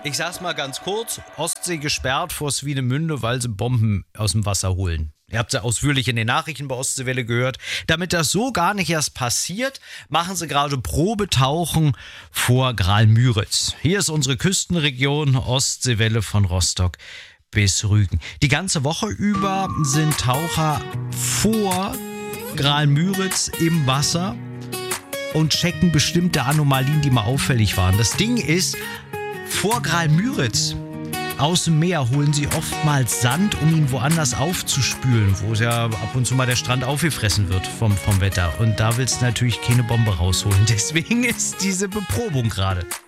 Ich sag's mal ganz kurz, Ostsee gesperrt vor Swinemünde, weil sie Bomben aus dem Wasser holen. Ihr habt sie ausführlich in den Nachrichten bei Ostseewelle gehört. Damit das so gar nicht erst passiert, machen sie gerade Probetauchen vor Graal-Müritz. Hier ist unsere Küstenregion, Ostseewelle von Rostock bis Rügen. Die ganze Woche über sind Taucher vor Graal-Müritz im Wasser und checken bestimmte Anomalien, die mal auffällig waren. Das Ding ist, vor Graal-Müritz aus dem Meer holen sie oftmals Sand, um ihn woanders aufzuspülen, wo ja ab und zu mal der Strand aufgefressen wird vom Wetter. Und da willst du natürlich keine Bombe rausholen. Deswegen ist diese Beprobung gerade.